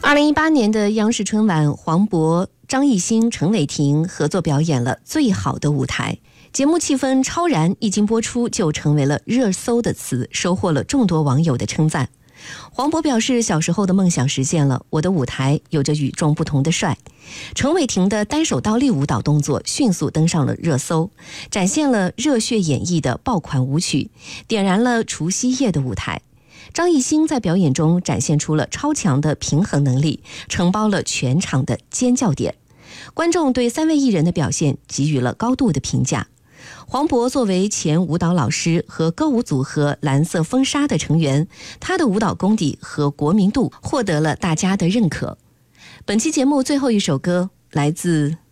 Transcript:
2018年的央视春晚，黄渤、张艺兴、陈伟霆合作表演了《最好的舞台》。节目气氛超然，一经播出就成为了热搜的词，收获了众多网友的称赞。黄渤表示，小时候的梦想实现了，我的舞台有着与众不同的帅。陈伟霆的单手倒立舞蹈动作迅速登上了热搜，展现了热血演绎的爆款舞曲，点燃了除夕夜的舞台。张艺兴在表演中展现出了超强的平衡能力，承包了全场的尖叫点。观众对3位艺人的表现给予了高度的评价。黄渤作为前舞蹈老师和歌舞组合蓝色风沙的成员，他的舞蹈功底和国民度获得了大家的认可。本期节目最后一首歌来自